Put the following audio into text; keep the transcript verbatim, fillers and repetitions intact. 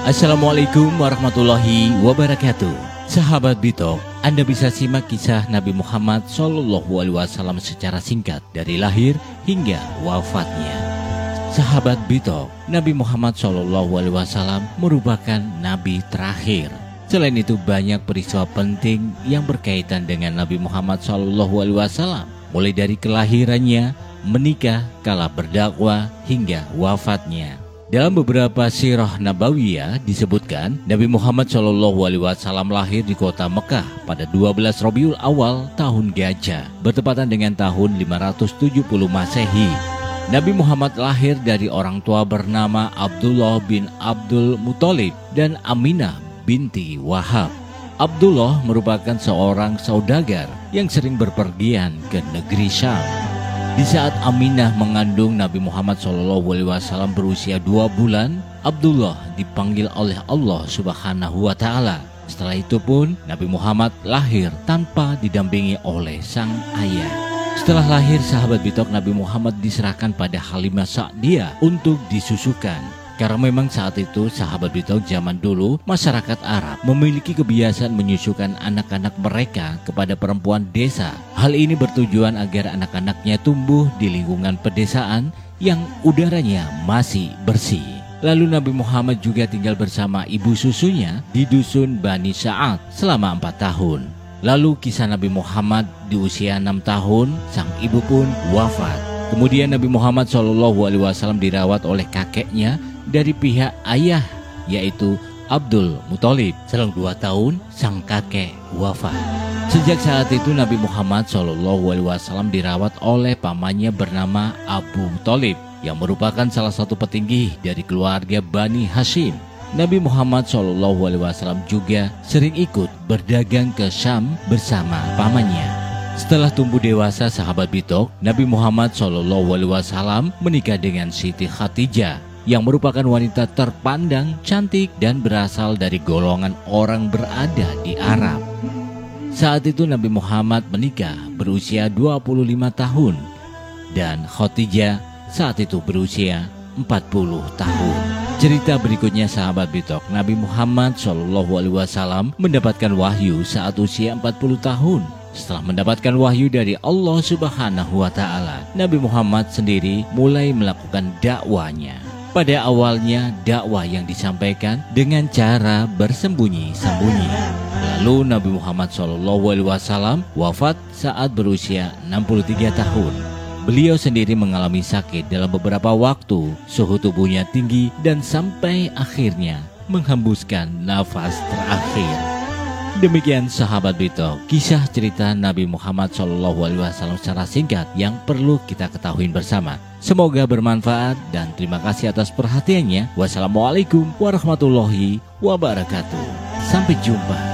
Assalamualaikum warahmatullahi wabarakatuh. Sahabat Bitok, Anda bisa simak kisah Nabi Muhammad shallallahu alaihi wasallam secara singkat dari lahir hingga wafatnya. Sahabat Bitok, Nabi Muhammad shallallahu alaihi wasallam merupakan Nabi terakhir. Selain itu banyak peristiwa penting yang berkaitan dengan Nabi Muhammad shallallahu alaihi wasallam, mulai dari kelahirannya, menikah, kala berdakwah, hingga wafatnya. Dalam beberapa sirah nabawiyah disebutkan Nabi Muhammad shallallahu alaihi wasallam lahir di kota Mekah pada dua belas Rabiul Awal tahun Gajah, bertepatan dengan tahun lima ratus tujuh puluh Masehi. Nabi Muhammad lahir dari orang tua bernama Abdullah bin Abdul Muthalib dan Aminah binti Wahab. Abdullah merupakan seorang saudagar yang sering berpergian ke negeri Syam. Di saat Aminah mengandung Nabi Muhammad shallallahu alaihi wasallam berusia dua bulan, Abdullah dipanggil oleh Allah Subhanahu wa Ta'ala. Setelah itu pun Nabi Muhammad lahir tanpa didampingi oleh sang ayah. Setelah lahir, sahabat Bitok, Nabi Muhammad diserahkan pada Halimah Sa'diyah untuk disusukan. Karena memang saat itu, sahabat Bitok, zaman dulu masyarakat Arab memiliki kebiasaan menyusukan anak-anak mereka kepada perempuan desa. Hal ini bertujuan agar anak-anaknya tumbuh di lingkungan pedesaan yang udaranya masih bersih. Lalu Nabi Muhammad juga tinggal bersama ibu susunya di dusun Bani Sa'ad selama empat tahun. Lalu kisah Nabi Muhammad di usia enam tahun, sang ibu pun wafat. Kemudian Nabi Muhammad shallallahu alaihi wasallam dirawat oleh kakeknya dari pihak ayah, yaitu Abdul Muthalib. Selang dua tahun, sang kakek wafat. Sejak saat itu Nabi Muhammad shallallahu alaihi wasallam dirawat oleh pamannya bernama Abu Thalib, yang merupakan salah satu petinggi dari keluarga Bani Hashim. Nabi Muhammad shallallahu alaihi wasallam juga sering ikut berdagang ke Syam bersama pamannya. Setelah tumbuh dewasa, sahabat Bitok, Nabi Muhammad shallallahu alaihi wasallam menikah dengan Siti Khadijah, yang merupakan wanita terpandang, cantik, dan berasal dari golongan orang berada di Arab. Saat itu Nabi Muhammad menikah berusia dua puluh lima tahun dan Khadijah saat itu berusia empat puluh tahun. Cerita berikutnya, sahabat Bitok, Nabi Muhammad shallallahu alaihi wasallam mendapatkan wahyu saat usia empat puluh tahun. Setelah mendapatkan wahyu dari Allah Subhanahu wa Ta'ala, Nabi Muhammad sendiri mulai melakukan dakwanya. Pada awalnya dakwah yang disampaikan dengan cara bersembunyi-sembunyi. Lalu Nabi Muhammad shallallahu alaihi wasallam wafat saat berusia enam puluh tiga tahun. Beliau sendiri mengalami sakit dalam beberapa waktu, suhu tubuhnya tinggi dan sampai akhirnya menghembuskan nafas terakhir. Demikian sahabat Bitok, kisah cerita Nabi Muhammad shallallahu alaihi wasallam secara singkat yang perlu kita ketahui bersama. Semoga bermanfaat dan terima kasih atas perhatiannya. Wassalamualaikum warahmatullahi wabarakatuh. Sampai jumpa.